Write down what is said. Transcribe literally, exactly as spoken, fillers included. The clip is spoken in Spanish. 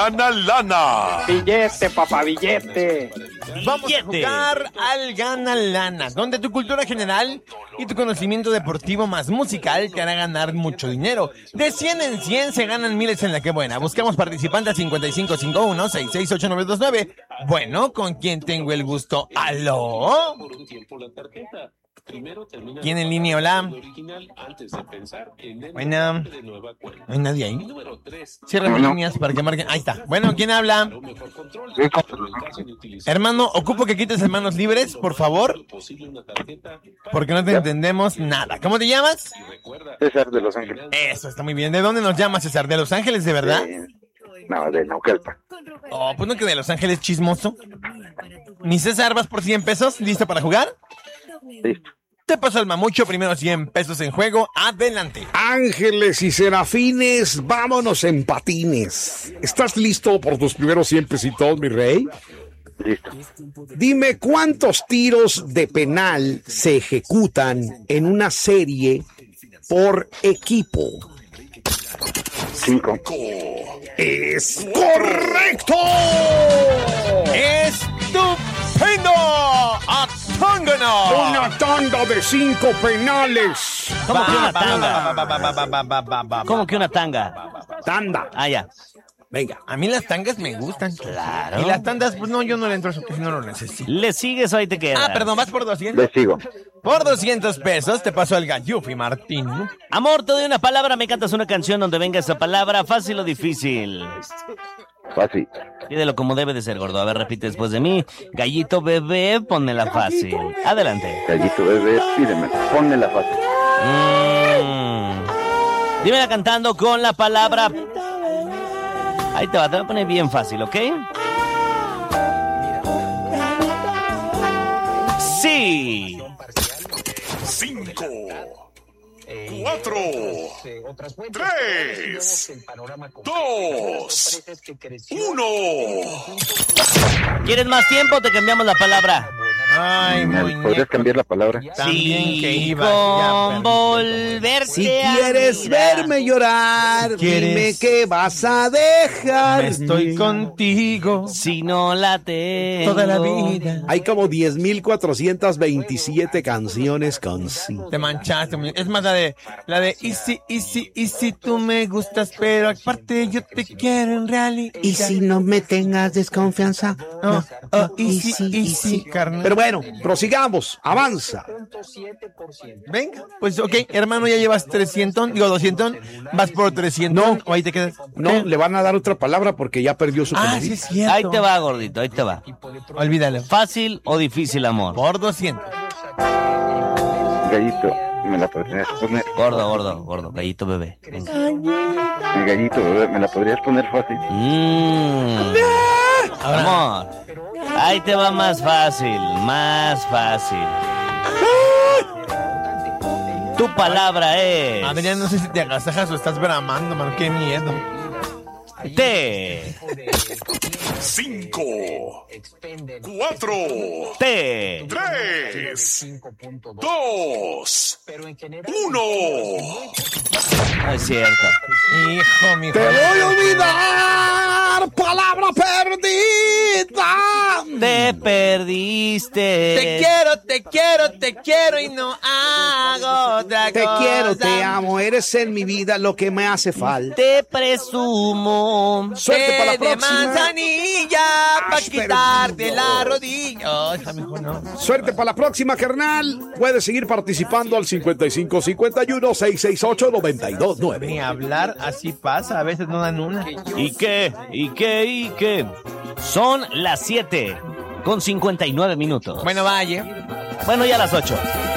gana lana. Billete, papá, billete. Vamos Billete. a jugar al Gana Lana, donde tu cultura general y tu conocimiento deportivo más musical te hará ganar mucho dinero. De cien en cien se ganan miles en la que buena. Buscamos participantes cincuenta y cinco cincuenta y uno, sesenta y seis, ochenta y nueve veintinueve. Bueno, ¿con quién tengo el gusto? ¿Aló? ¿Quién en línea? Hola. Bueno, ¿no hay nadie ahí? Cierra las líneas para que marquen. Ahí está. Bueno, ¿quién habla? Hermano, ocupo que quites las manos libres, por favor. Porque no te entendemos nada. ¿Cómo te llamas? César de Los Ángeles. Eso, está muy bien. ¿De dónde nos llamas, César? ¿De Los Ángeles, de verdad? Eh, no, de Naucalpan. Oh, pues no que de Los Ángeles, chismoso. Mi César, ¿vas por cien pesos? ¿Listo para jugar? Listo. Te paso el mamucho, primero cien pesos en juego. Adelante. Ángeles y serafines, vámonos en patines. ¿Estás listo por tus primeros cien pesitos, mi rey? Listo. Dime cuántos tiros de penal se ejecutan en una serie por equipo. Cinco. ¡Es correcto! ¡Estupendo! ¡Atóngono! Una tanda de cinco penales. ¿Cómo que una Ba, ba, tanga? ba, ba, ba, ba, ba, ba, ba, ba. ¿Cómo que una tanga? Tanda. Ah, ya. Venga. A mí las tangas me gustan. Claro. Y las tandas, pues no, yo no le entro a eso, que no lo necesito. ¿Le sigues o ahí te quedas? Ah, perdón, vas por doscientos. Le sigo. Por doscientos pesos te paso el Gallufi, Martín. Amor, te doy una palabra, me cantas una canción donde venga esa palabra, fácil o difícil. Fácil. Pídelo como debe de ser, gordo. A ver, repite después de mí. Gallito bebé, ponela fácil. Adelante. Gallito bebé, pídeme. Pónmela fácil. Mm. Dímela cantando con la palabra. Ahí te va, te voy a poner bien fácil, ¿ok? Sí. Cinco, cuatro, tres, dos, uno. ¿Quieres más tiempo? Te cambiamos la palabra. Ay, ¿Me muñeco. podrías cambiar la palabra? También que iba. Con Ya, volverte Si a quieres mirar. verme llorar, ¿Quieres? dime que vas a dejar. Me estoy contigo Si no la tengo. toda la vida. Hay como diez mil cuatrocientas veintisiete canciones con sí. Te manchaste, muñeco. Es más la de, la de, y si, y si, y si tú me gustas, pero aparte yo te quiero en realidad. Y si no me tengas desconfianza. Oh, oh, no, y si, y si, carnal. Pero bueno, prosigamos, avanza. Venga, pues ok, hermano, ya llevas trescientos, digo doscientos, vas por trescientos. No. O ahí te quedas. No, ¿Qué? le van a dar otra palabra porque ya perdió su Ah, comodín. sí es cierto. Ahí te va, gordito, ahí te va. Olvídalo. ¿Fácil o difícil, amor? Por doscientos. Gallito, me la podrías poner. Gordo, gordo, gordo, gallito bebé. Venga. Mi gallito bebé, me la podrías poner fácil. Mm. Amor, ahí te va más fácil, más fácil. Tu palabra es Adrián, no sé si te agasajas o estás bramando, man. Qué miedo. T. Cinco, cuatro, T. tres, dos, uno. No es cierto. Hijo, mi ¡Te voy a olvidar! ¡Palabra perdida! Te perdiste. Te quiero, te quiero, te quiero y no hago otra Te cosa. quiero, te amo, eres en mi vida lo que me hace falta. Te presumo. Suerte para la Té de próxima. manzanilla para Has quitarte perdido. la rodilla. Ay, está mejor, ¿no? Suerte para la próxima, carnal. Puedes seguir participando al cincuenta y cinco cincuenta y uno, seiscientos sesenta y ocho, noventa y dos nueve. Ni hablar, así pasa, a veces no dan una. ¿Y qué? ¿Y qué? ¿Y qué? Son las siete con cincuenta y nueve minutos. Bueno, vaya. Bueno, ya las ocho.